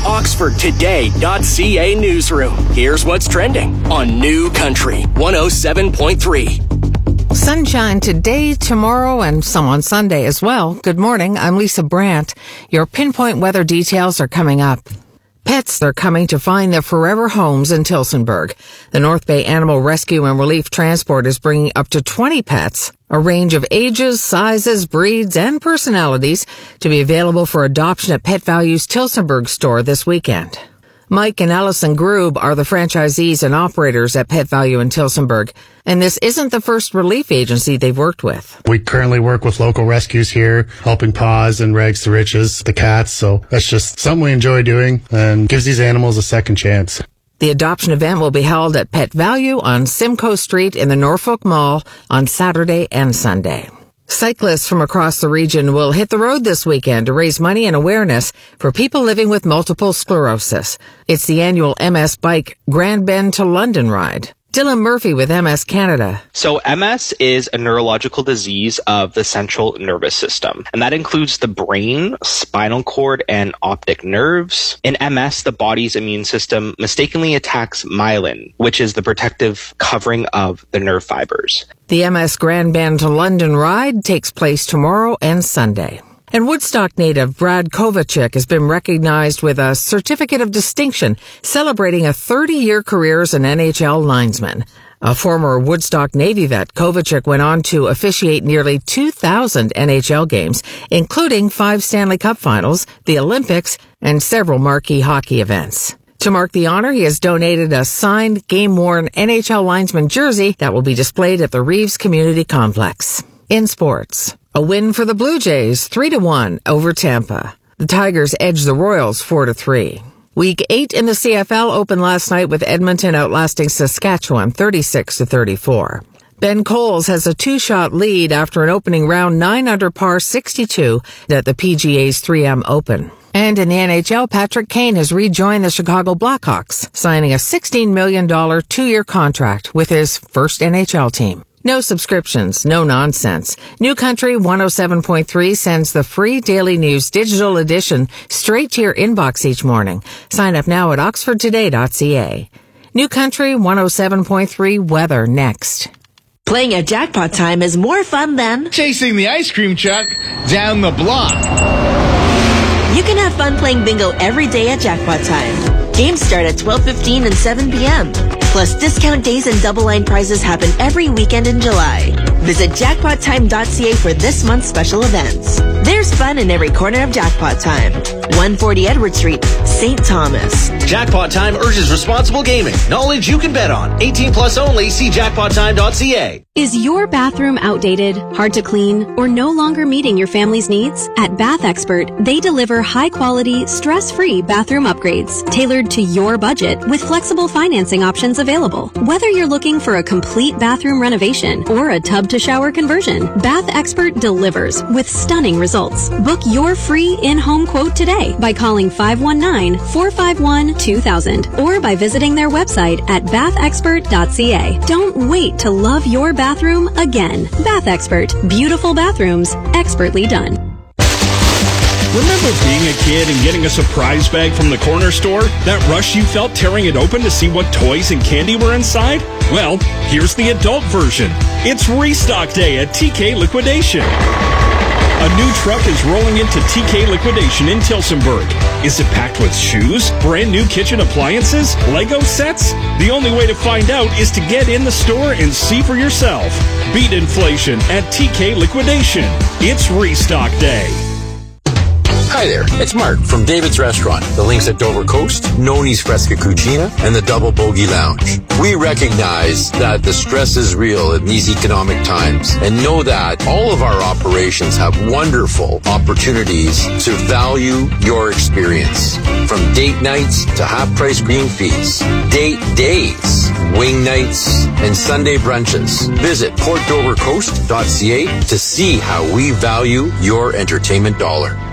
OxfordToday.ca newsroom. Here's what's trending on New Country 107.3. Sunshine today, tomorrow, and some on Sunday as well. Good morning. I'm Lisa Brandt. Your pinpoint weather details are coming up. Pets are coming to find their forever homes in Tillsonburg. The North Bay Animal Rescue and Relief Transport is bringing up to 20 pets, a range of ages, sizes, breeds, and personalities to be available for adoption at Pet Value's Tillsonburg store this weekend. Mike and Allison Grube are the franchisees and operators at Pet Value in Tillsonburg, and this isn't the first relief agency they've worked with. We currently work with local rescues here, Helping Paws and Rags to Riches, the cats, so that's just something we enjoy doing and gives these animals a second chance. The adoption event will be held at Pet Value on Simcoe Street in the Norfolk Mall on Saturday and Sunday. Cyclists from across the region will hit the road this weekend to raise money and awareness for people living with multiple sclerosis. It's the annual MS Bike Grand Bend to London ride. Dylan Murphy with MS Canada. So MS is a neurological disease of the central nervous system, and that includes the brain, spinal cord, and optic nerves. In MS, the body's immune system mistakenly attacks myelin, which is the protective covering of the nerve fibers. The MS Grand Bend to London ride takes place tomorrow and Sunday. And Woodstock native Brad Kovacic has been recognized with a Certificate of Distinction celebrating a 30-year career as an NHL linesman. A former Woodstock Navy vet, Kovacic went on to officiate nearly 2,000 NHL games, including 5 Stanley Cup finals, the Olympics, and several marquee hockey events. To mark the honor, he has donated a signed, game-worn NHL linesman jersey that will be displayed at the Reeves Community Complex. In sports, a win for the Blue Jays, 3-1 over Tampa. The Tigers edged the Royals 4-3. Week 8 in the CFL opened last night with Edmonton outlasting Saskatchewan 36-34. Ben Coles has a 2-shot lead after an opening round 9 under par 62 at the PGA's 3M Open. And in the NHL, Patrick Kane has rejoined the Chicago Blackhawks, signing a $16 million 2-year contract with his first NHL team. No subscriptions, no nonsense. New Country 107.3 sends the free Daily News digital edition straight to your inbox each morning. Sign up now at oxfordtoday.ca. New Country 107.3 weather next. Playing at Jackpot Time is more fun than chasing the ice cream truck down the block. You can have fun playing bingo every day at Jackpot Time. Games start at 12:15 and 7 p.m. Plus, discount days and double-line prizes happen every weekend in July. Visit jackpottime.ca for this month's special events. There's fun in every corner of Jackpot Time. 140 Edward Street, St. Thomas. Jackpot Time urges responsible gaming. Knowledge you can bet on. 18 plus only. See jackpottime.ca. Is your bathroom outdated, hard to clean, or no longer meeting your family's needs? At Bath Expert, they deliver high-quality, stress-free bathroom upgrades tailored to your budget with flexible financing options available. Whether you're looking for a complete bathroom renovation or a tub-to-shower conversion, Bath Expert delivers with stunning results. Book your free in-home quote today by calling 519-451-2000 or by visiting their website at bathexpert.ca. Don't wait to love your bathroom again. Bath Expert. Beautiful bathrooms, expertly done. Remember being a kid and getting a surprise bag from the corner store? That rush you felt tearing it open to see what toys and candy were inside? Well, here's the adult version. It's Restock Day at TK Liquidation. A new truck is rolling into TK Liquidation in Tillsonburg. Is it packed with shoes, brand new kitchen appliances, Lego sets? The only way to find out is to get in the store and see for yourself. Beat inflation at TK Liquidation. It's Restock Day. Hi there, it's Mark from David's Restaurant, the links at Dover Coast, Noni's Fresca Cucina, and the Double Bogey Lounge. We recognize that the stress is real in these economic times and know that all of our operations have wonderful opportunities to value your experience. From date nights to half-price green fees, date days, wing nights, and Sunday brunches. Visit PortDoverCoast.ca to see how we value your entertainment dollar.